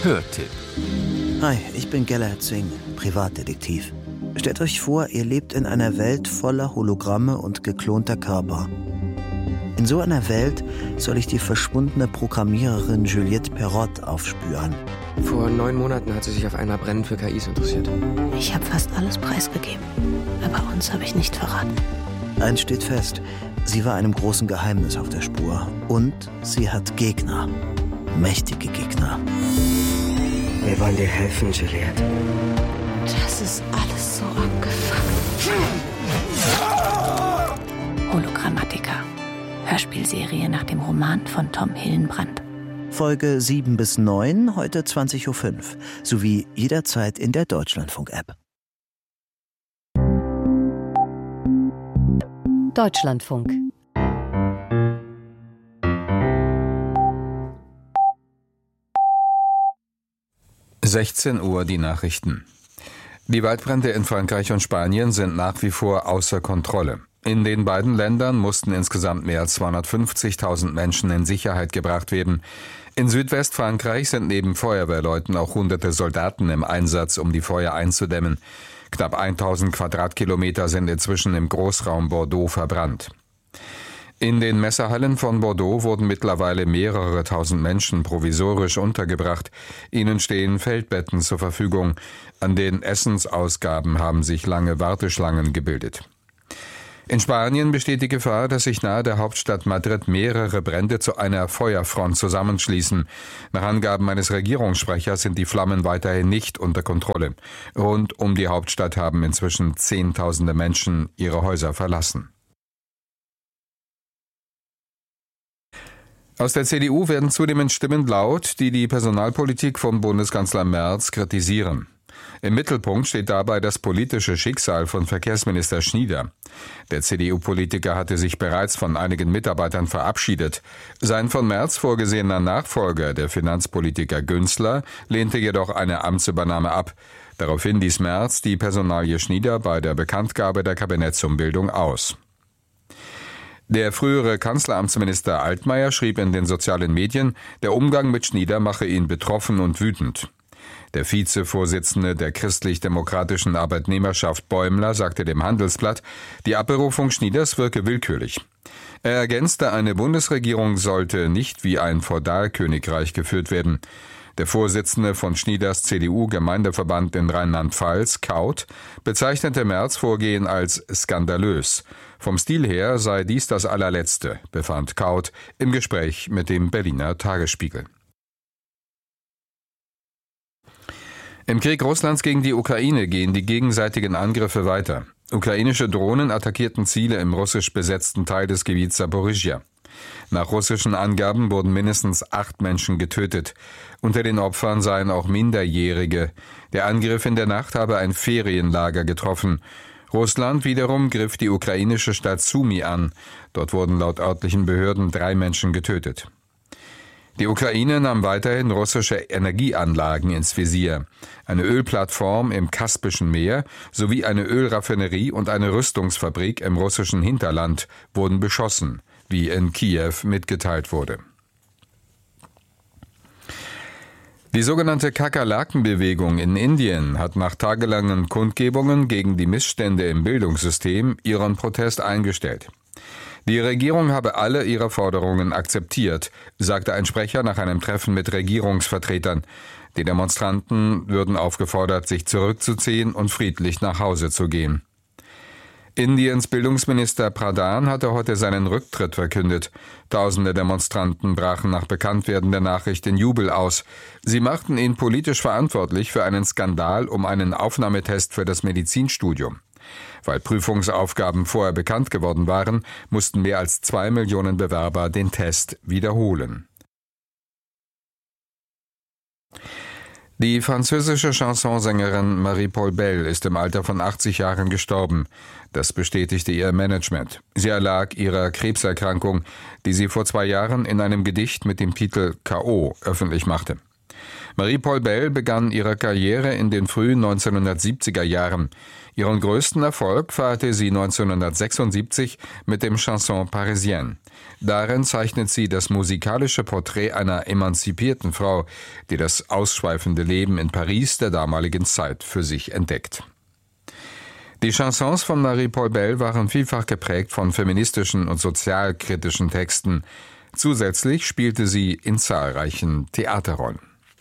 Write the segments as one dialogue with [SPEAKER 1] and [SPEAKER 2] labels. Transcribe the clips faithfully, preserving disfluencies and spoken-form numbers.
[SPEAKER 1] Hörtipp.
[SPEAKER 2] Hi, ich bin Gellert Singh, Privatdetektiv. Stellt euch vor, ihr lebt in einer Welt voller Hologramme und geklonter Körper. In so einer Welt soll ich die verschwundene Programmiererin Juliette Perrott aufspüren.
[SPEAKER 3] Vor neun Monaten hat sie sich auf einmal brennend für K Is interessiert.
[SPEAKER 4] Ich habe fast alles preisgegeben, aber uns habe ich nicht verraten.
[SPEAKER 2] Eins steht fest, sie war einem großen Geheimnis auf der Spur. Und sie hat Gegner. Mächtige Gegner.
[SPEAKER 3] Wir wollen dir helfen, Juliette.
[SPEAKER 4] Das ist alles so abgefuckt. Hologrammatiker. Hörspielserie nach dem Roman von Tom Hillenbrand.
[SPEAKER 2] Folge sieben bis neun, heute zwanzig Uhr fünf, sowie jederzeit in der Deutschlandfunk-App.
[SPEAKER 5] Deutschlandfunk.
[SPEAKER 1] sechzehn Uhr die Nachrichten. Die Waldbrände in Frankreich und Spanien sind nach wie vor außer Kontrolle. In den beiden Ländern mussten insgesamt mehr als zweihundertfünfzigtausend Menschen in Sicherheit gebracht werden. In Südwestfrankreich sind neben Feuerwehrleuten auch hunderte Soldaten im Einsatz, um die Feuer einzudämmen. Knapp tausend Quadratkilometer sind inzwischen im Großraum Bordeaux verbrannt. In den Messehallen von Bordeaux wurden mittlerweile mehrere tausend Menschen provisorisch untergebracht. Ihnen stehen Feldbetten zur Verfügung. An den Essensausgaben haben sich lange Warteschlangen gebildet. In Spanien besteht die Gefahr, dass sich nahe der Hauptstadt Madrid mehrere Brände zu einer Feuerfront zusammenschließen. Nach Angaben eines Regierungssprechers sind die Flammen weiterhin nicht unter Kontrolle. Rund um die Hauptstadt haben inzwischen Zehntausende Menschen ihre Häuser verlassen. Aus der C D U werden zunehmend Stimmen laut, die die Personalpolitik von Bundeskanzler Merz kritisieren. Im Mittelpunkt steht dabei das politische Schicksal von Verkehrsminister Schnieder. Der C D U-Politiker hatte sich bereits von einigen Mitarbeitern verabschiedet. Sein von Merz vorgesehener Nachfolger, der Finanzpolitiker Günzler, lehnte jedoch eine Amtsübernahme ab. Daraufhin ließ Merz die Personalie Schnieder bei der Bekanntgabe der Kabinettsumbildung aus. Der frühere Kanzleramtsminister Altmaier schrieb in den sozialen Medien, der Umgang mit Schnieder mache ihn betroffen und wütend. Der Vizevorsitzende der christlich-demokratischen Arbeitnehmerschaft Bäumler sagte dem Handelsblatt, die Abberufung Schnieders wirke willkürlich. Er ergänzte, eine Bundesregierung sollte nicht wie ein Feudalkönigreich geführt werden. Der Vorsitzende von Schnieders C D U-Gemeindeverband in Rheinland-Pfalz, Kaut, bezeichnete Merz' Vorgehen als skandalös. Vom Stil her sei dies das allerletzte, befand Kaut im Gespräch mit dem Berliner Tagesspiegel. Im Krieg Russlands gegen die Ukraine gehen die gegenseitigen Angriffe weiter. Ukrainische Drohnen attackierten Ziele im russisch besetzten Teil des Gebiets Saporischschja. Nach russischen Angaben wurden mindestens acht Menschen getötet. Unter den Opfern seien auch Minderjährige. Der Angriff in der Nacht habe ein Ferienlager getroffen. Russland wiederum griff die ukrainische Stadt Sumy an. Dort wurden laut örtlichen Behörden drei Menschen getötet. Die Ukraine nahm weiterhin russische Energieanlagen ins Visier. Eine Ölplattform im Kaspischen Meer sowie eine Ölraffinerie und eine Rüstungsfabrik im russischen Hinterland wurden beschossen, wie in Kiew mitgeteilt wurde. Die sogenannte Kakerlakenbewegung in Indien hat nach tagelangen Kundgebungen gegen die Missstände im Bildungssystem ihren Protest eingestellt. Die Regierung habe alle ihre Forderungen akzeptiert, sagte ein Sprecher nach einem Treffen mit Regierungsvertretern. Die Demonstranten würden aufgefordert, sich zurückzuziehen und friedlich nach Hause zu gehen. Indiens Bildungsminister Pradhan hatte heute seinen Rücktritt verkündet. Tausende Demonstranten brachen nach Bekanntwerden der Nachricht in Jubel aus. Sie machten ihn politisch verantwortlich für einen Skandal um einen Aufnahmetest für das Medizinstudium. Weil Prüfungsaufgaben vorher bekannt geworden waren, mussten mehr als zwei Millionen Bewerber den Test wiederholen. Die französische Chansonsängerin Marie-Paul Bell ist im Alter von achtzig Jahren gestorben. Das bestätigte ihr Management. Sie erlag ihrer Krebserkrankung, die sie vor zwei Jahren in einem Gedicht mit dem Titel K O öffentlich machte. Marie-Paul Bell begann ihre Karriere in den frühen neunzehnhundertsiebziger Jahren. Ihren größten Erfolg feierte sie neunzehnhundertsechsundsiebzig mit dem Chanson Parisienne. Darin zeichnet sie das musikalische Porträt einer emanzipierten Frau, die das ausschweifende Leben in Paris der damaligen Zeit für sich entdeckt. Die Chansons von Marie-Paul Bell waren vielfach geprägt von feministischen und sozialkritischen Texten. Zusätzlich spielte sie in zahlreichen Theaterrollen.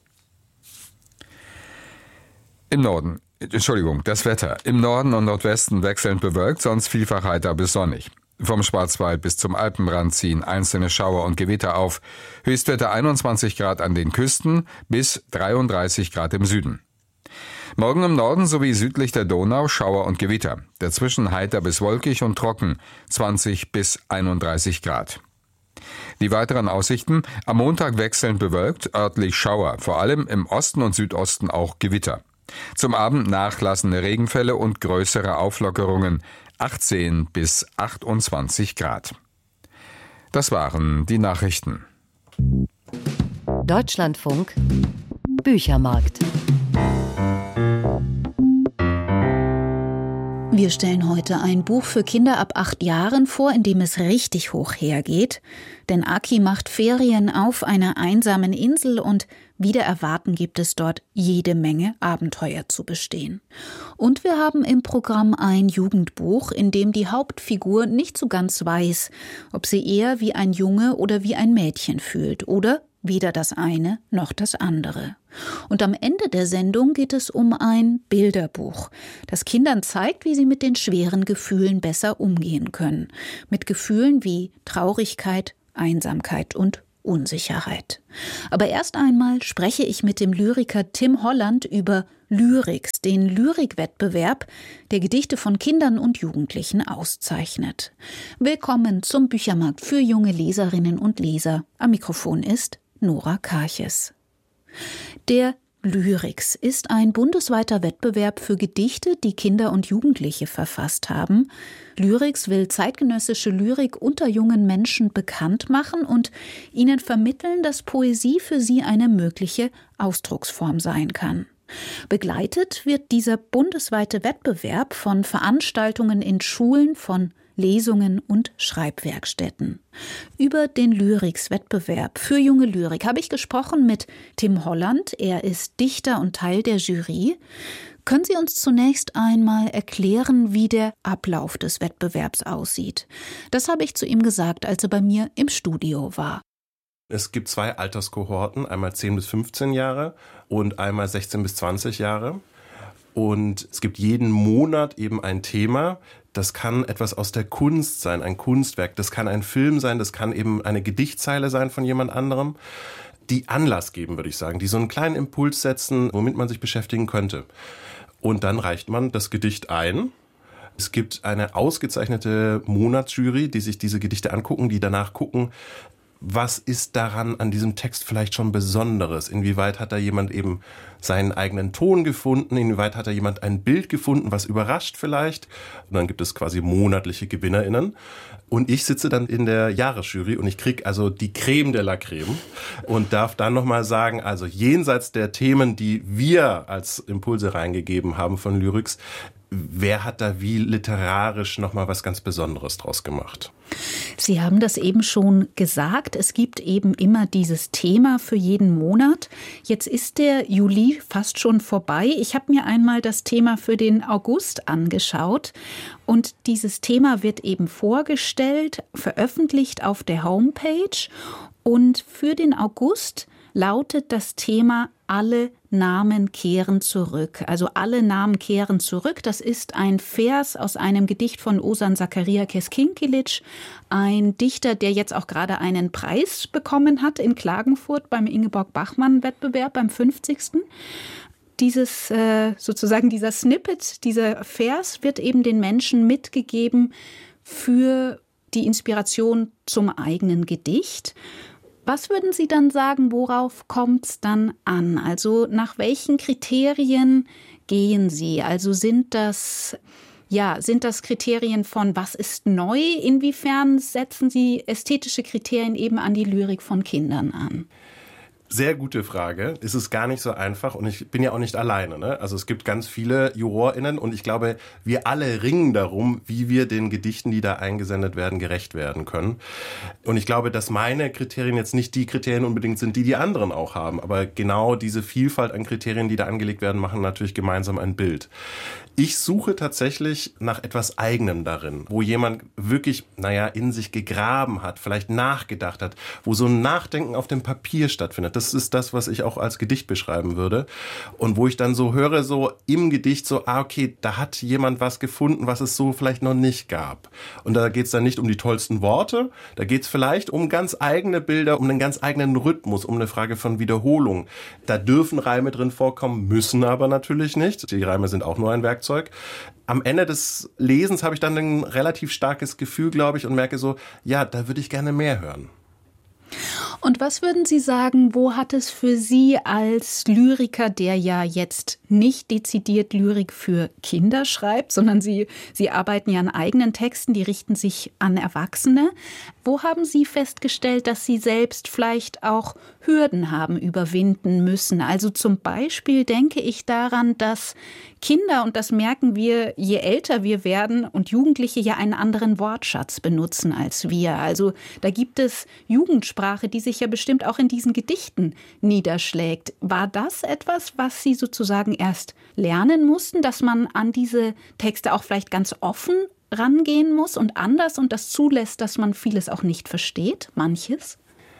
[SPEAKER 1] Im Norden, Entschuldigung, das Wetter. Im Norden und Nordwesten wechselnd bewölkt, sonst vielfach heiter bis sonnig. Vom Schwarzwald bis zum Alpenrand ziehen einzelne Schauer und Gewitter auf. Höchstwerte einundzwanzig Grad an den Küsten bis dreiunddreißig Grad im Süden. Morgen im Norden sowie südlich der Donau Schauer und Gewitter. Dazwischen heiter bis wolkig und trocken, zwanzig bis einunddreißig Grad. Die weiteren Aussichten: am Montag wechselnd bewölkt, örtlich Schauer, vor allem im Osten und Südosten auch Gewitter. Zum Abend nachlassende Regenfälle und größere Auflockerungen, achtzehn bis achtundzwanzig Grad. Das waren die Nachrichten.
[SPEAKER 5] Deutschlandfunk Büchermarkt.
[SPEAKER 6] Wir stellen heute ein Buch für Kinder ab acht Jahren vor, in dem es richtig hoch hergeht. Denn Aki macht Ferien auf einer einsamen Insel und wider Erwarten gibt es dort jede Menge Abenteuer zu bestehen. Und wir haben im Programm ein Jugendbuch, in dem die Hauptfigur nicht so ganz weiß, ob sie eher wie ein Junge oder wie ein Mädchen fühlt oder weder das eine noch das andere. Und am Ende der Sendung geht es um ein Bilderbuch, das Kindern zeigt, wie sie mit den schweren Gefühlen besser umgehen können. Mit Gefühlen wie Traurigkeit, Einsamkeit und Unsicherheit. Aber erst einmal spreche ich mit dem Lyriker Tim Holland über Lyrics, den Lyrikwettbewerb, der Gedichte von Kindern und Jugendlichen auszeichnet. Willkommen zum Büchermarkt für junge Leserinnen und Leser. Am Mikrofon ist Nora Karches. Der Lyrics ist ein bundesweiter Wettbewerb für Gedichte, die Kinder und Jugendliche verfasst haben. Lyrics will zeitgenössische Lyrik unter jungen Menschen bekannt machen und ihnen vermitteln, dass Poesie für sie eine mögliche Ausdrucksform sein kann. Begleitet wird dieser bundesweite Wettbewerb von Veranstaltungen in Schulen, von Lesungen und Schreibwerkstätten. Über den Lyrics-Wettbewerb für junge Lyrik habe ich gesprochen mit Tim Holland. Er ist Dichter und Teil der Jury. Können Sie uns zunächst einmal erklären, wie der Ablauf des Wettbewerbs aussieht? Das habe ich zu ihm gesagt, als er bei mir im Studio war.
[SPEAKER 7] Es gibt zwei Alterskohorten, einmal zehn bis fünfzehn Jahre und einmal sechzehn bis zwanzig Jahre. Und es gibt jeden Monat eben ein Thema. Das kann etwas aus der Kunst sein, ein Kunstwerk. Das kann ein Film sein, das kann eben eine Gedichtzeile sein von jemand anderem, die Anlass geben, würde ich sagen, die so einen kleinen Impuls setzen, womit man sich beschäftigen könnte. Und dann reicht man das Gedicht ein. Es gibt eine ausgezeichnete Monatsjury, die sich diese Gedichte angucken, die danach gucken, was ist daran an diesem Text vielleicht schon Besonderes? Inwieweit hat da jemand eben seinen eigenen Ton gefunden? Inwieweit hat da jemand ein Bild gefunden, was überrascht vielleicht? Und dann gibt es quasi monatliche GewinnerInnen. Und ich sitze dann in der Jahresjury und ich kriege also die Creme de la Creme und darf dann nochmal sagen, also jenseits der Themen, die wir als Impulse reingegeben haben von Lyrics, wer hat da wie literarisch nochmal was ganz Besonderes draus gemacht?
[SPEAKER 6] Sie haben das eben schon gesagt, es gibt eben immer dieses Thema für jeden Monat. Jetzt ist der Juli fast schon vorbei. Ich habe mir einmal das Thema für den August angeschaut und dieses Thema wird eben vorgestellt, veröffentlicht auf der Homepage und für den August lautet das Thema Alle Namen kehren zurück. Also alle Namen kehren zurück. Das ist ein Vers aus einem Gedicht von Ozan Zachariakis Kinkelic, ein Dichter, der jetzt auch gerade einen Preis bekommen hat in Klagenfurt beim Ingeborg-Bachmann-Wettbewerb, beim fünfzigsten Dieses, äh, sozusagen dieser Snippet, dieser Vers wird eben den Menschen mitgegeben für die Inspiration zum eigenen Gedicht. Was würden Sie dann sagen, worauf kommt es dann an? Also nach welchen Kriterien gehen Sie? Also sind das, ja, sind das Kriterien von was ist neu? Inwiefern setzen Sie ästhetische Kriterien eben an die Lyrik von Kindern an?
[SPEAKER 7] Sehr gute Frage. Es ist gar nicht so einfach und ich bin ja auch nicht alleine. Ne? Also es gibt ganz viele JurorInnen und ich glaube, wir alle ringen darum, wie wir den Gedichten, die da eingesendet werden, gerecht werden können. Und ich glaube, dass meine Kriterien jetzt nicht die Kriterien unbedingt sind, die die anderen auch haben. Aber genau diese Vielfalt an Kriterien, die da angelegt werden, machen natürlich gemeinsam ein Bild. Ich suche tatsächlich nach etwas Eigenem darin, wo jemand wirklich, naja, in sich gegraben hat, vielleicht nachgedacht hat, wo so ein Nachdenken auf dem Papier stattfindet. Das ist das, was ich auch als Gedicht beschreiben würde. Und wo ich dann so höre, so im Gedicht so, ah, okay, da hat jemand was gefunden, was es so vielleicht noch nicht gab. Und da geht es dann nicht um die tollsten Worte, da geht es vielleicht um ganz eigene Bilder, um einen ganz eigenen Rhythmus, um eine Frage von Wiederholung. Da dürfen Reime drin vorkommen, müssen aber natürlich nicht. Die Reime sind auch nur ein Werkzeug. Am Ende des Lesens habe ich dann ein relativ starkes Gefühl, glaube ich, und merke so, ja, da würde ich gerne mehr hören.
[SPEAKER 6] Und was würden Sie sagen, wo hat es für Sie als Lyriker, der ja jetzt nicht dezidiert Lyrik für Kinder schreibt, sondern Sie, Sie arbeiten ja an eigenen Texten, die richten sich an Erwachsene. Wo haben Sie festgestellt, dass Sie selbst vielleicht auch Hürden haben überwinden müssen? Also zum Beispiel denke ich daran, dass Kinder, und das merken wir, je älter wir werden, und Jugendliche ja einen anderen Wortschatz benutzen als wir. Also da gibt es Jugendsprache, die sich ja bestimmt auch in diesen Gedichten niederschlägt. War das etwas, was Sie sozusagen erst lernen mussten, dass man an diese Texte auch vielleicht ganz offen rangehen muss und anders und das zulässt, dass man vieles auch nicht versteht, manches?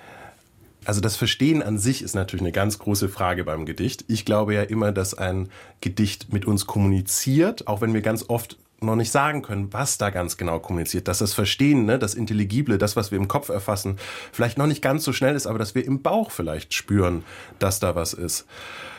[SPEAKER 7] Also das Verstehen an sich ist natürlich eine ganz große Frage beim Gedicht. Ich glaube ja immer, dass ein Gedicht mit uns kommuniziert, auch wenn wir ganz oft noch nicht sagen können, was da ganz genau kommuniziert. Dass das Verstehen, ne, das Intelligible, das, was wir im Kopf erfassen, vielleicht noch nicht ganz so schnell ist, aber dass wir im Bauch vielleicht spüren, dass da was ist.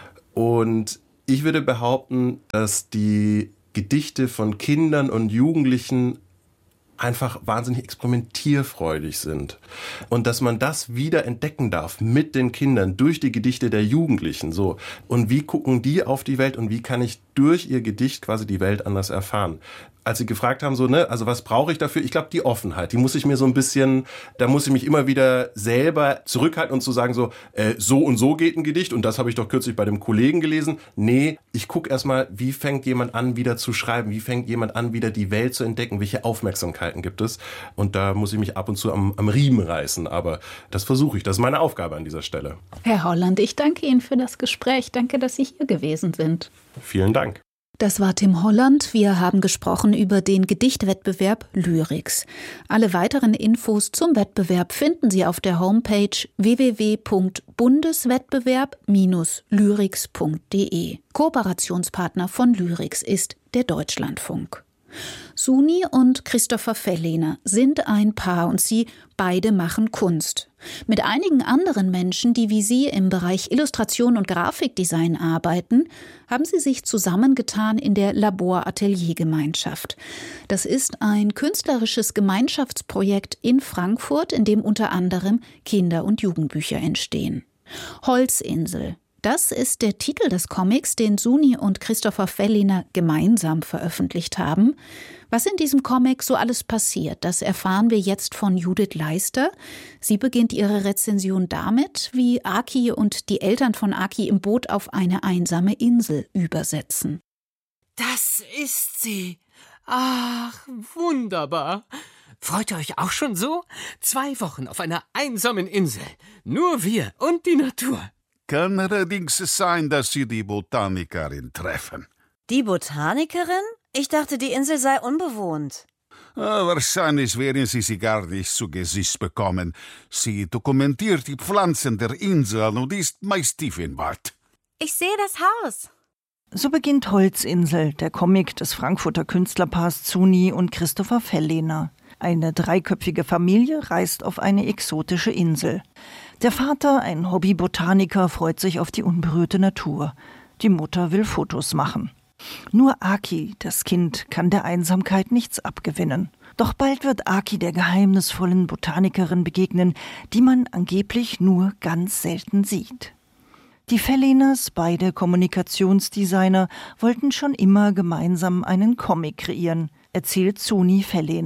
[SPEAKER 7] Und ich würde behaupten, dass die Gedichte von Kindern und Jugendlichen einfach wahnsinnig experimentierfreudig sind. Und dass man das wieder entdecken darf mit den Kindern durch die Gedichte der Jugendlichen. So. Und wie gucken die auf die Welt und wie kann ich durch ihr Gedicht quasi die Welt anders erfahren? Als Sie gefragt haben, so, ne, also was brauche ich dafür? Ich glaube, die Offenheit, die muss ich mir so ein bisschen, da muss ich mich immer wieder selber zurückhalten und zu sagen so, äh, so und so geht ein Gedicht und das habe ich doch kürzlich bei dem Kollegen gelesen. Nee, ich gucke erstmal, wie fängt jemand an, wieder zu schreiben? Wie fängt jemand an, wieder die Welt zu entdecken? Welche Aufmerksamkeiten gibt es? Und da muss ich mich ab und zu am, am Riemen reißen, aber das versuche ich. Das ist meine Aufgabe an dieser Stelle.
[SPEAKER 6] Herr Holland, ich danke Ihnen für das Gespräch. Danke, dass Sie hier gewesen sind.
[SPEAKER 7] Vielen Dank.
[SPEAKER 6] Das war Tim Holland. Wir haben gesprochen über den Gedichtwettbewerb Lyrics. Alle weiteren Infos zum Wettbewerb finden Sie auf der Homepage w w w punkt bundeswettbewerb Bindestrich lyrics punkt d e. Kooperationspartner von Lyrics ist der Deutschlandfunk. Suni und Christopher Fellehner sind ein Paar und sie beide machen Kunst. Mit einigen anderen Menschen, die wie sie im Bereich Illustration und Grafikdesign arbeiten, haben sie sich zusammengetan in der Labor-Atelier-Gemeinschaft. Das ist ein künstlerisches Gemeinschaftsprojekt in Frankfurt, in dem unter anderem Kinder- und Jugendbücher entstehen. Holzinsel. Das ist der Titel des Comics, den Suni und Christopher Fellehner gemeinsam veröffentlicht haben. Was in diesem Comic so alles passiert, das erfahren wir jetzt von Judith Leister. Sie beginnt ihre Rezension damit, wie Aki und die Eltern von Aki im Boot auf eine einsame Insel übersetzen.
[SPEAKER 8] Das ist sie. Ach, wunderbar. Freut ihr euch auch schon so? Zwei Wochen auf einer einsamen Insel. Nur wir und die Natur.
[SPEAKER 9] Kann allerdings sein, dass Sie die Botanikerin treffen.
[SPEAKER 10] Die Botanikerin? Ich dachte, die Insel sei unbewohnt.
[SPEAKER 9] Ah, wahrscheinlich werden Sie sie gar nicht zu Gesicht bekommen. Sie dokumentiert die Pflanzen der Insel und ist meist tief im Wald.
[SPEAKER 10] Ich sehe das Haus.
[SPEAKER 11] So beginnt Holzinsel, der Comic des Frankfurter Künstlerpaars Suni und Christopher Fellehner. Eine dreiköpfige Familie reist auf eine exotische Insel. Der Vater, ein Hobbybotaniker, freut sich auf die unberührte Natur. Die Mutter will Fotos machen. Nur Aki, das Kind, kann der Einsamkeit nichts abgewinnen. Doch bald wird Aki der geheimnisvollen Botanikerin begegnen, die man angeblich nur ganz selten sieht. Die Fellehners, beide Kommunikationsdesigner, wollten schon immer gemeinsam einen Comic kreieren, erzählt Suni Fellehner.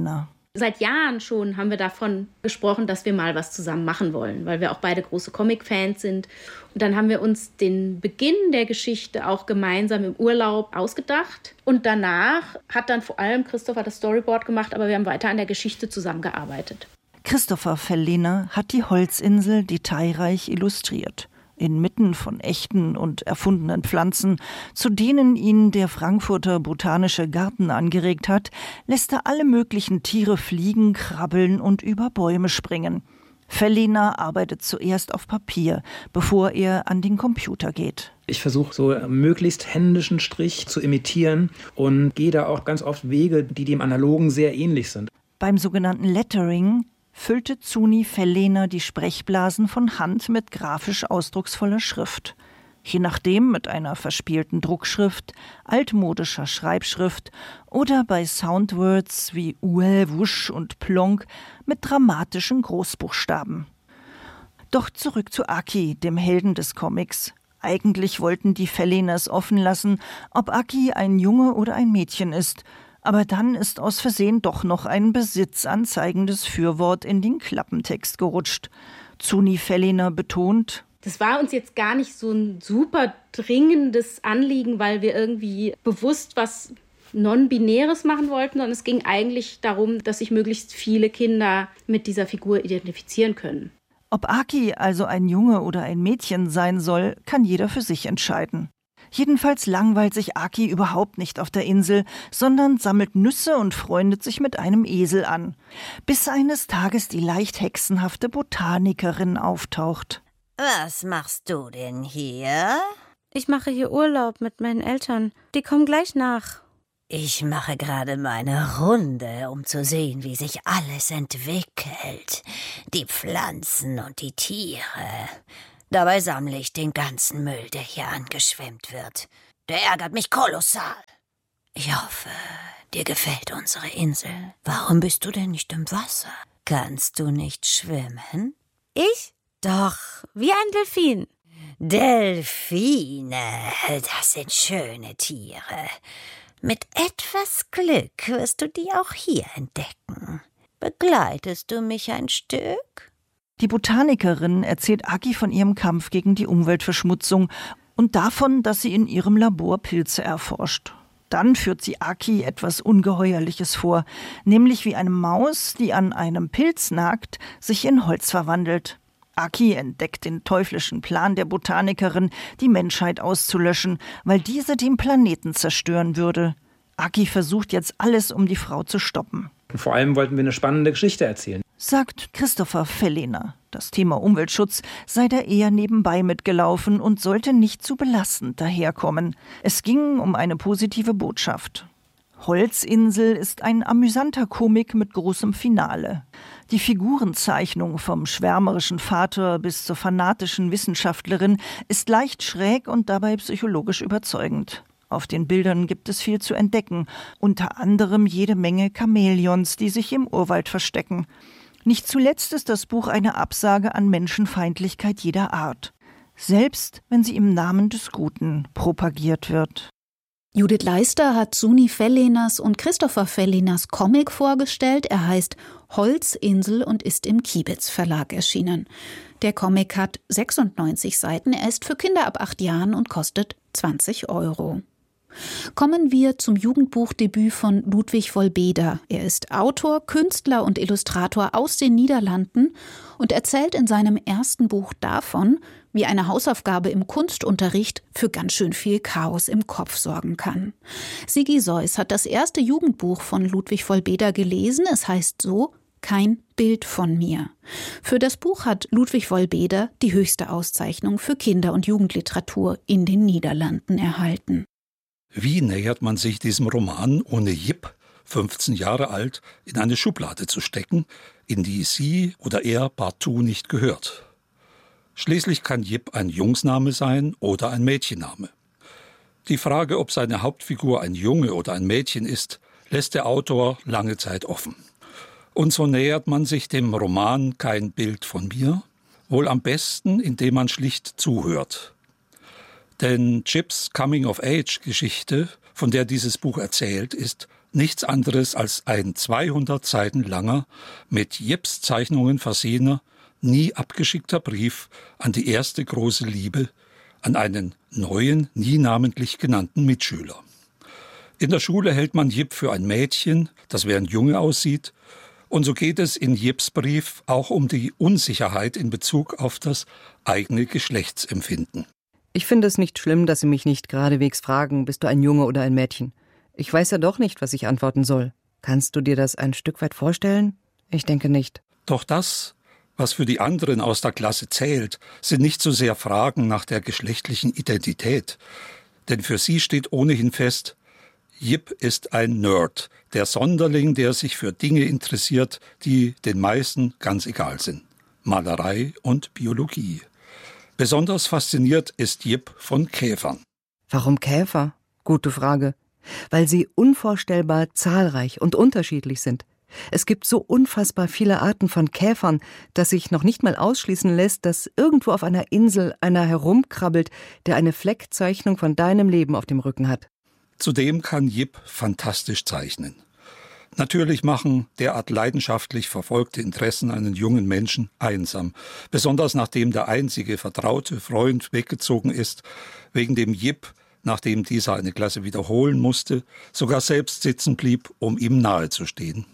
[SPEAKER 12] Seit Jahren schon haben wir davon gesprochen, dass wir mal was zusammen machen wollen, weil wir auch beide große Comic-Fans sind. Und dann haben wir uns den Beginn der Geschichte auch gemeinsam im Urlaub ausgedacht. Und danach hat dann vor allem Christopher das Storyboard gemacht, aber wir haben weiter an der Geschichte zusammengearbeitet.
[SPEAKER 11] Christopher Fellehner hat die Holzinsel detailreich illustriert. Inmitten von echten und erfundenen Pflanzen, zu denen ihn der Frankfurter Botanische Garten angeregt hat, lässt er alle möglichen Tiere fliegen, krabbeln und über Bäume springen. Fellehner arbeitet zuerst auf Papier, bevor er an den Computer geht.
[SPEAKER 13] Ich versuche so möglichst händischen Strich zu imitieren und gehe da auch ganz oft Wege, die dem Analogen sehr ähnlich sind.
[SPEAKER 11] Beim sogenannten Lettering füllte Zuni Fellehner die Sprechblasen von Hand mit grafisch ausdrucksvoller Schrift. Je nachdem mit einer verspielten Druckschrift, altmodischer Schreibschrift oder bei Soundwords wie Uel, Wusch und Plonk mit dramatischen Großbuchstaben. Doch zurück zu Aki, dem Helden des Comics. Eigentlich wollten die Fellehners offen lassen, ob Aki ein Junge oder ein Mädchen ist. Aber dann ist aus Versehen doch noch ein besitzanzeigendes Fürwort in den Klappentext gerutscht. Zuni Fellehner betont:
[SPEAKER 12] Das war uns jetzt gar nicht so ein super dringendes Anliegen, weil wir irgendwie bewusst was Non-Binäres machen wollten, sondern es ging eigentlich darum, dass sich möglichst viele Kinder mit dieser Figur identifizieren können.
[SPEAKER 11] Ob Aki also ein Junge oder ein Mädchen sein soll, kann jeder für sich entscheiden. Jedenfalls langweilt sich Aki überhaupt nicht auf der Insel, sondern sammelt Nüsse und freundet sich mit einem Esel an. Bis eines Tages die leicht hexenhafte Botanikerin auftaucht.
[SPEAKER 10] Was machst du denn hier?
[SPEAKER 14] Ich mache hier Urlaub mit meinen Eltern. Die kommen gleich nach.
[SPEAKER 10] Ich mache gerade meine Runde, um zu sehen, wie sich alles entwickelt. Die Pflanzen und die Tiere. Dabei sammle ich den ganzen Müll, der hier angeschwemmt wird. Der ärgert mich kolossal. Ich hoffe, dir gefällt unsere Insel. Warum bist du denn nicht im Wasser? Kannst du nicht schwimmen?
[SPEAKER 14] Ich? Doch, wie ein Delfin.
[SPEAKER 10] Delfine, das sind schöne Tiere. Mit etwas Glück wirst du die auch hier entdecken. Begleitest du mich ein Stück?
[SPEAKER 11] Die Botanikerin erzählt Aki von ihrem Kampf gegen die Umweltverschmutzung und davon, dass sie in ihrem Labor Pilze erforscht. Dann führt sie Aki etwas Ungeheuerliches vor, nämlich wie eine Maus, die an einem Pilz nagt, sich in Holz verwandelt. Aki entdeckt den teuflischen Plan der Botanikerin, die Menschheit auszulöschen, weil diese den Planeten zerstören würde. Aki versucht jetzt alles, um die Frau zu stoppen.
[SPEAKER 13] Vor allem wollten wir eine spannende Geschichte erzählen,
[SPEAKER 11] sagt Christopher Fellehner. Das Thema Umweltschutz sei da eher nebenbei mitgelaufen und sollte nicht zu belastend daherkommen. Es ging um eine positive Botschaft. Holzinsel ist ein amüsanter Komik mit großem Finale. Die Figurenzeichnung vom schwärmerischen Vater bis zur fanatischen Wissenschaftlerin ist leicht schräg und dabei psychologisch überzeugend. Auf den Bildern gibt es viel zu entdecken, unter anderem jede Menge Chamäleons, die sich im Urwald verstecken. Nicht zuletzt ist das Buch eine Absage an Menschenfeindlichkeit jeder Art, selbst wenn sie im Namen des Guten propagiert wird.
[SPEAKER 6] Judith Leister hat Zuni Fellehners und Christopher Fellehners Comic vorgestellt. Er heißt Holzinsel und ist im Kibitz Verlag erschienen. Der Comic hat sechsundneunzig Seiten, er ist für Kinder ab acht Jahren und kostet zwanzig Euro. Kommen wir zum Jugendbuchdebüt von Ludwig Wollbeder. Er ist Autor, Künstler und Illustrator aus den Niederlanden und erzählt in seinem ersten Buch davon, wie eine Hausaufgabe im Kunstunterricht für ganz schön viel Chaos im Kopf sorgen kann. Sigi Seuss hat das erste Jugendbuch von Ludwig Wollbeder gelesen. Es heißt so: Kein Bild von mir. Für das Buch hat Ludwig Wollbeder die höchste Auszeichnung für Kinder- und Jugendliteratur in den Niederlanden erhalten.
[SPEAKER 15] Wie nähert man sich diesem Roman, ohne Jip, fünfzehn Jahre alt, in eine Schublade zu stecken, in die sie oder er partout nicht gehört? Schließlich kann Jip ein Jungsname sein oder ein Mädchenname. Die Frage, ob seine Hauptfigur ein Junge oder ein Mädchen ist, lässt der Autor lange Zeit offen. Und so nähert man sich dem Roman Kein Bild von mir, wohl am besten, indem man schlicht zuhört. Denn Jips Coming-of-Age-Geschichte, von der dieses Buch erzählt, ist Nichts anderes als ein zweihundert Seiten langer, mit Jips Zeichnungen versehener, nie abgeschickter Brief an die erste große Liebe, an einen neuen, nie namentlich genannten Mitschüler. In der Schule hält man Jip für ein Mädchen, das wie ein Junge aussieht, und so geht es in Jips Brief auch um die Unsicherheit in Bezug auf das eigene Geschlechtsempfinden.
[SPEAKER 16] Ich finde es nicht schlimm, dass Sie mich nicht geradewegs fragen, bist du ein Junge oder ein Mädchen? Ich weiß ja doch nicht, was ich antworten soll. Kannst du dir das ein Stück weit vorstellen? Ich denke nicht.
[SPEAKER 15] Doch das, was für die anderen aus der Klasse zählt, sind nicht so sehr Fragen nach der geschlechtlichen Identität. Denn für sie steht ohnehin fest, Jip ist ein Nerd, der Sonderling, der sich für Dinge interessiert, die den meisten ganz egal sind. Malerei und Biologie. Besonders fasziniert ist Jip von Käfern.
[SPEAKER 16] Warum Käfer? Gute Frage. Weil sie unvorstellbar zahlreich und unterschiedlich sind. Es gibt so unfassbar viele Arten von Käfern, dass sich noch nicht mal ausschließen lässt, dass irgendwo auf einer Insel einer herumkrabbelt, der eine Fleckzeichnung von deinem Leben auf dem Rücken hat.
[SPEAKER 15] Zudem kann Jip fantastisch zeichnen. Natürlich machen derart leidenschaftlich verfolgte Interessen einen jungen Menschen einsam, besonders nachdem der einzige vertraute Freund weggezogen ist, wegen dem Jip, nachdem dieser eine Klasse wiederholen musste, sogar selbst sitzen blieb, um ihm nahe zu stehen.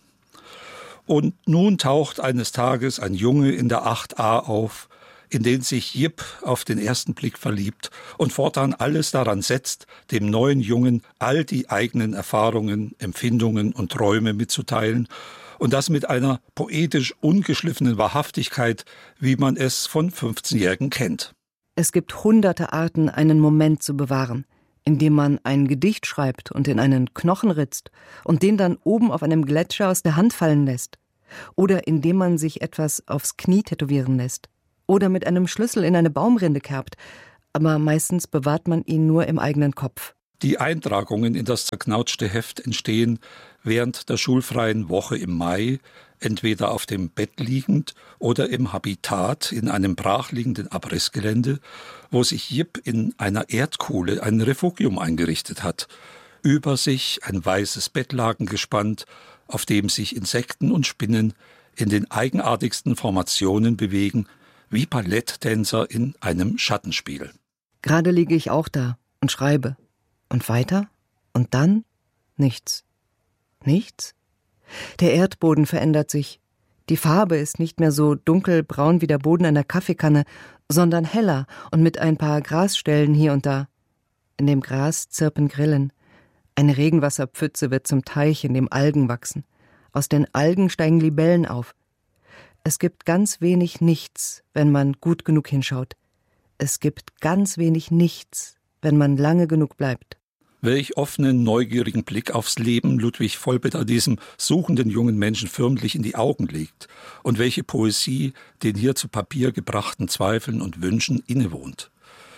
[SPEAKER 15] Und nun taucht eines Tages ein Junge in der acht a auf, in den sich Jip auf den ersten Blick verliebt und fortan alles daran setzt, dem neuen Jungen all die eigenen Erfahrungen, Empfindungen und Träume mitzuteilen und das mit einer poetisch ungeschliffenen Wahrhaftigkeit, wie man es von fünfzehnjährigen kennt.
[SPEAKER 16] Es gibt hunderte Arten, einen Moment zu bewahren, indem man ein Gedicht schreibt und in einen Knochen ritzt und den dann oben auf einem Gletscher aus der Hand fallen lässt. Oder indem man sich etwas aufs Knie tätowieren lässt. Oder mit einem Schlüssel in eine Baumrinde kerbt. Aber meistens bewahrt man ihn nur im eigenen Kopf.
[SPEAKER 15] Die Eintragungen in das zerknautschte Heft entstehen während der schulfreien Woche im Mai, entweder auf dem Bett liegend oder im Habitat in einem brachliegenden Abrissgelände, wo sich Jip in einer Erdkuhle ein Refugium eingerichtet hat. Über sich ein weißes Bettlaken gespannt, auf dem sich Insekten und Spinnen in den eigenartigsten Formationen bewegen, wie Balletttänzer in einem Schattenspiel.
[SPEAKER 16] Gerade liege ich auch da und schreibe. Und weiter? Und dann? Nichts. Nichts? Der Erdboden verändert sich. Die Farbe ist nicht mehr so dunkelbraun wie der Boden einer Kaffeekanne, sondern heller und mit ein paar Grasstellen hier und da. In dem Gras zirpen Grillen. Eine Regenwasserpfütze wird zum Teich, in dem Algen wachsen. Aus den Algen steigen Libellen auf. Es gibt ganz wenig Nichts, wenn man gut genug hinschaut. Es gibt ganz wenig Nichts, wenn man lange genug bleibt.
[SPEAKER 15] Welch offenen, neugierigen Blick aufs Leben Ludwig Vollbitter diesem suchenden jungen Menschen förmlich in die Augen legt und welche Poesie den hier zu Papier gebrachten Zweifeln und Wünschen innewohnt.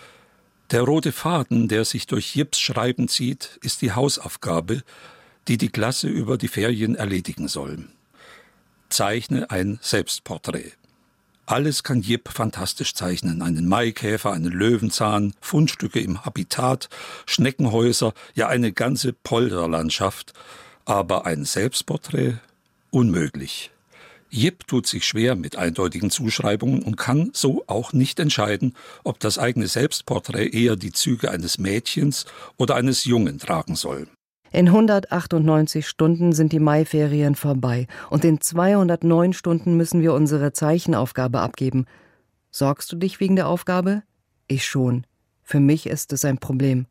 [SPEAKER 15] Der rote Faden, der sich durch Jips Schreiben zieht, ist die Hausaufgabe, die die Klasse über die Ferien erledigen soll. Zeichne ein Selbstporträt. Alles kann Jip fantastisch zeichnen. Einen Maikäfer, einen Löwenzahn, Fundstücke im Habitat, Schneckenhäuser, ja eine ganze Polderlandschaft. Aber ein Selbstporträt? Unmöglich. Jip tut sich schwer mit eindeutigen Zuschreibungen und kann so auch nicht entscheiden, ob das eigene Selbstporträt eher die Züge eines Mädchens oder eines Jungen tragen soll.
[SPEAKER 16] In hundertachtundneunzig Stunden sind die Maiferien vorbei und in zweihundertneun Stunden müssen wir unsere Zeichenaufgabe abgeben. Sorgst du dich wegen der Aufgabe? Ich schon. Für mich ist es ein Problem.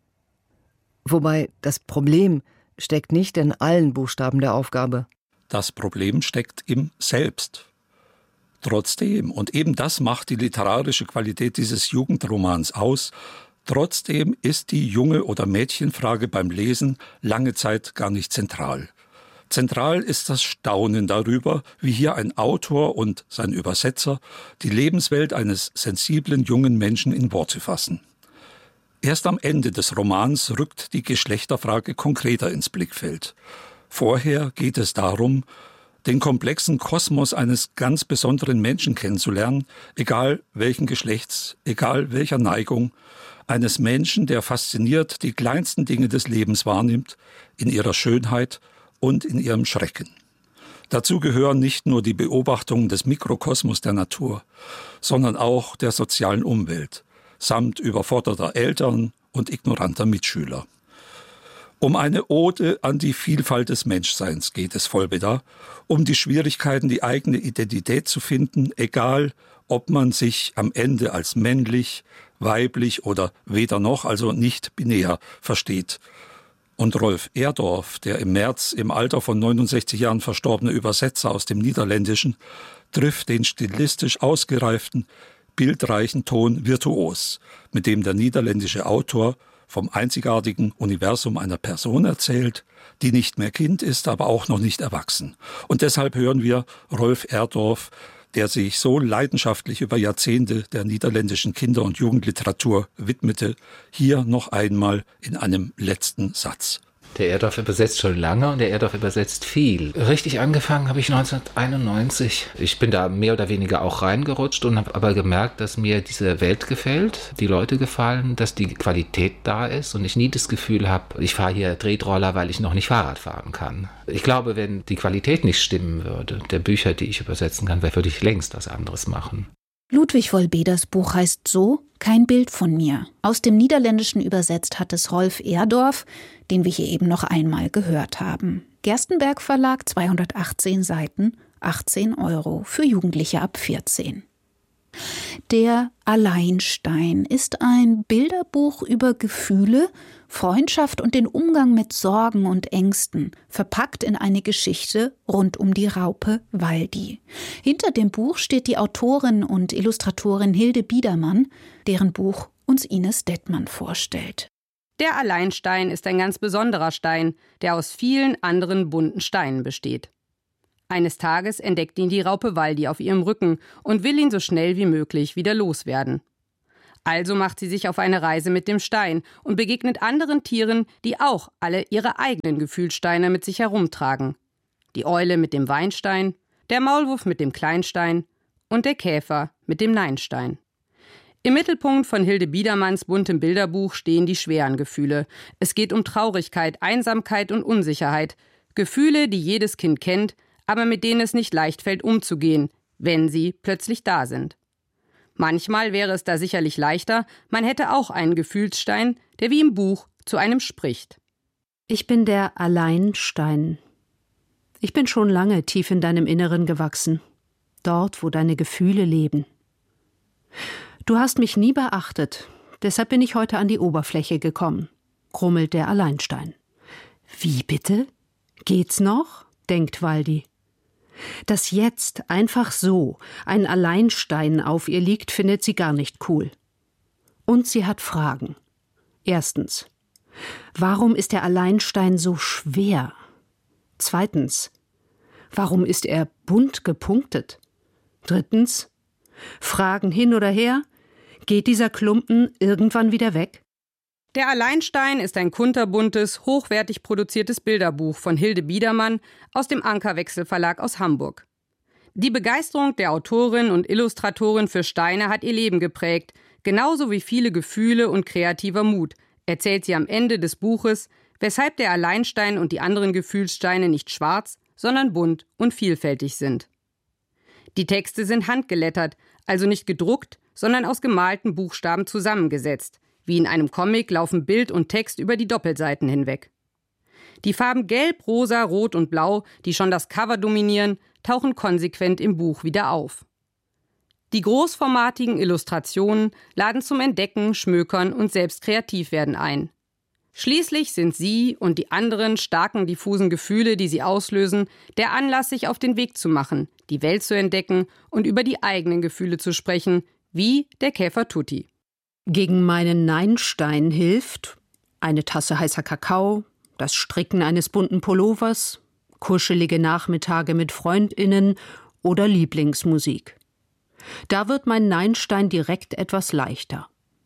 [SPEAKER 16] Wobei, das Problem steckt nicht in allen Buchstaben der Aufgabe.
[SPEAKER 15] Das Problem steckt im Selbst. Trotzdem, und eben das macht die literarische Qualität dieses Jugendromans aus, trotzdem ist die Junge- oder Mädchenfrage beim Lesen lange Zeit gar nicht zentral. Zentral ist das Staunen darüber, wie hier ein Autor und sein Übersetzer die Lebenswelt eines sensiblen jungen Menschen in Worte fassen. Erst am Ende des Romans rückt die Geschlechterfrage konkreter ins Blickfeld. Vorher geht es darum, den komplexen Kosmos eines ganz besonderen Menschen kennenzulernen, egal welchen Geschlechts, egal welcher Neigung, eines Menschen, der fasziniert die kleinsten Dinge des Lebens wahrnimmt, in ihrer Schönheit und in ihrem Schrecken. Dazu gehören nicht nur die Beobachtungen des Mikrokosmos der Natur, sondern auch der sozialen Umwelt, samt überforderter Eltern und ignoranter Mitschüler. Um eine Ode an die Vielfalt des Menschseins geht es Volbeda, um die Schwierigkeiten, die eigene Identität zu finden, egal ob man sich am Ende als männlich, weiblich oder weder noch, also nicht binär versteht. Und Rolf Ehrdorf, der im März im Alter von neunundsechzig Jahren verstorbene Übersetzer aus dem Niederländischen, trifft den stilistisch ausgereiften, bildreichen Ton virtuos, mit dem der niederländische Autor vom einzigartigen Universum einer Person erzählt, die nicht mehr Kind ist, aber auch noch nicht erwachsen. Und deshalb hören wir Rolf Ehrdorf, der sich so leidenschaftlich über Jahrzehnte der niederländischen Kinder- und Jugendliteratur widmete, hier noch einmal in einem letzten Satz.
[SPEAKER 17] Der Ehrdorf übersetzt schon lange und der Ehrdorf übersetzt viel. Richtig angefangen habe ich neunzehnhunderteinundneunzig. Ich bin da mehr oder weniger auch reingerutscht und habe aber gemerkt, dass mir diese Welt gefällt, die Leute gefallen, dass die Qualität da ist und ich nie das Gefühl habe, ich fahre hier Tretroller, weil ich noch nicht Fahrrad fahren kann. Ich glaube, wenn die Qualität nicht stimmen würde, der Bücher, die ich übersetzen kann, würde ich längst was anderes machen.
[SPEAKER 6] Ludwig Volbeders Buch heißt so »Kein Bild von mir«. Aus dem Niederländischen übersetzt hat es Rolf Ehrdorf, den wir hier eben noch einmal gehört haben. Gerstenberg Verlag, zweihundertachtzehn Seiten, achtzehn Euro für Jugendliche ab vierzehn. Der Alleinstein ist ein Bilderbuch über Gefühle, Freundschaft und den Umgang mit Sorgen und Ängsten, verpackt in eine Geschichte rund um die Raupe Waldi. Hinter dem Buch steht die Autorin und Illustratorin Hilde Biedermann, deren Buch uns Ines Dettmann vorstellt.
[SPEAKER 18] Der Alleinstein ist ein ganz besonderer Stein, der aus vielen anderen bunten Steinen besteht. Eines Tages entdeckt ihn die Raupe Waldi auf ihrem Rücken und will ihn so schnell wie möglich wieder loswerden. Also macht sie sich auf eine Reise mit dem Stein und begegnet anderen Tieren, die auch alle ihre eigenen Gefühlssteine mit sich herumtragen. Die Eule mit dem Weinstein, der Maulwurf mit dem Kleinstein und der Käfer mit dem Neinstein. Im Mittelpunkt von Hilde Biedermanns buntem Bilderbuch stehen die schweren Gefühle. Es geht um Traurigkeit, Einsamkeit und Unsicherheit. Gefühle, die jedes Kind kennt, aber mit denen es nicht leicht fällt, umzugehen, wenn sie plötzlich da sind. Manchmal wäre es da sicherlich leichter, man hätte auch einen Gefühlsstein, der wie im Buch zu einem spricht.
[SPEAKER 19] Ich bin der Alleinstein. Ich bin schon lange tief in deinem Inneren gewachsen, dort, wo deine Gefühle leben. Du hast mich nie beachtet, deshalb bin ich heute an die Oberfläche gekommen, grummelt der Alleinstein. Wie bitte? Geht's noch? Denkt Waldi. Dass jetzt einfach so ein Alleinstein auf ihr liegt, findet sie gar nicht cool. Und sie hat Fragen. Erstens, warum ist der Alleinstein so schwer? Zweitens, warum ist er bunt gepunktet? Drittens, Fragen hin oder her, geht dieser Klumpen irgendwann wieder weg?
[SPEAKER 18] Der Alleinstein ist ein kunterbuntes, hochwertig produziertes Bilderbuch von Hilde Biedermann aus dem Ankerwechsel Verlag aus Hamburg. Die Begeisterung der Autorin und Illustratorin für Steine hat ihr Leben geprägt, genauso wie viele Gefühle und kreativer Mut, erzählt sie am Ende des Buches, weshalb der Alleinstein und die anderen Gefühlssteine nicht schwarz, sondern bunt und vielfältig sind. Die Texte sind handgelettert, also nicht gedruckt, sondern aus gemalten Buchstaben zusammengesetzt. Wie in einem Comic laufen Bild und Text über die Doppelseiten hinweg. Die Farben Gelb, Rosa, Rot und Blau, die schon das Cover dominieren, tauchen konsequent im Buch wieder auf. Die großformatigen Illustrationen laden zum Entdecken, Schmökern und selbst kreativ werden ein. Schließlich sind sie und die anderen starken, diffusen Gefühle, die sie auslösen, der Anlass, sich auf den Weg zu machen, die Welt zu entdecken und über die eigenen Gefühle zu sprechen, wie der Käfer Tutti.
[SPEAKER 19] Gegen meinen Neinstein hilft eine Tasse heißer Kakao, das Stricken eines bunten Pullovers, kuschelige Nachmittage mit FreundInnen oder Lieblingsmusik. Da wird mein Neinstein direkt etwas leichter,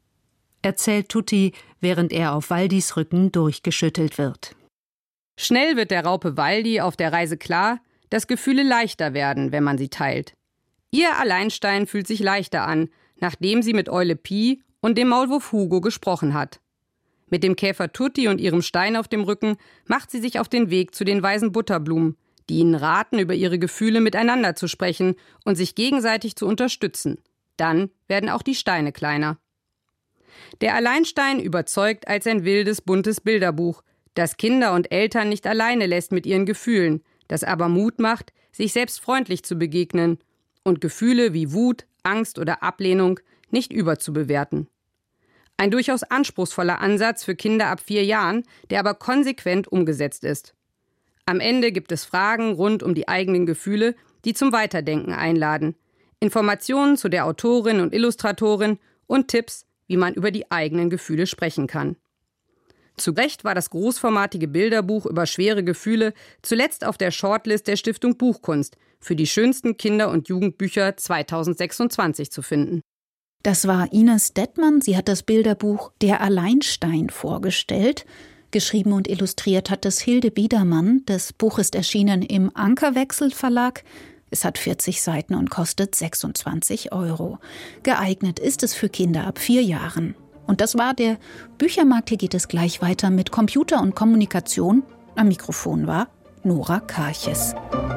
[SPEAKER 19] erzählt Tutti, während er auf Waldis Rücken durchgeschüttelt wird.
[SPEAKER 18] Schnell wird der Raupe Waldi auf der Reise klar, dass Gefühle leichter werden, wenn man sie teilt. Ihr Alleinstein fühlt sich leichter an, nachdem sie mit Eule Pi und dem Maulwurf Hugo gesprochen hat. Mit dem Käfer Tutti und ihrem Stein auf dem Rücken macht sie sich auf den Weg zu den weißen Butterblumen, die ihnen raten, über ihre Gefühle miteinander zu sprechen und sich gegenseitig zu unterstützen. Dann werden auch die Steine kleiner. Der Alleinstein überzeugt als ein wildes, buntes Bilderbuch, das Kinder und Eltern nicht alleine lässt mit ihren Gefühlen, das aber Mut macht, sich selbst freundlich zu begegnen und Gefühle wie Wut, Angst oder Ablehnung nicht überzubewerten. Ein durchaus anspruchsvoller Ansatz für Kinder ab vier Jahren, der aber konsequent umgesetzt ist. Am Ende gibt es Fragen rund um die eigenen Gefühle, die zum Weiterdenken einladen, Informationen zu der Autorin und Illustratorin und Tipps, wie man über die eigenen Gefühle sprechen kann. Zu Recht war das großformatige Bilderbuch über schwere Gefühle zuletzt auf der Shortlist der Stiftung Buchkunst für die schönsten Kinder- und Jugendbücher zweitausendsechsundzwanzig zu finden.
[SPEAKER 6] Das war Ines Dettmann. Sie hat das Bilderbuch Der Alleinstein vorgestellt. Geschrieben und illustriert hat es Hilde Biedermann. Das Buch ist erschienen im Ankerwechsel Verlag. Es hat vierzig Seiten und kostet sechsundzwanzig Euro. Geeignet ist es für Kinder ab vier Jahren. Und das war der Büchermarkt. Hier geht es gleich weiter mit Computer und Kommunikation. Am Mikrofon war Nora Karches.